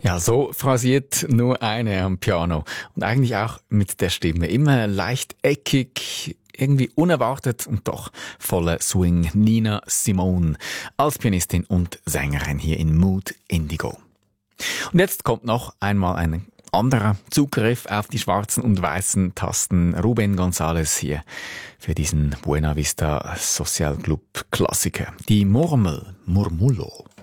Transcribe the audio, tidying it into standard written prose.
Ja, so phrasiert nur eine am Piano. Und eigentlich auch mit der Stimme. Immer leicht eckig, irgendwie unerwartet und doch voller Swing. Nina Simone als Pianistin und Sängerin hier in Mood Indigo. Und jetzt kommt noch einmal ein anderer Zugriff auf die schwarzen und weißen Tasten. Ruben González hier für diesen Buena Vista Social Club Klassiker. Die Murmel, Murmullo.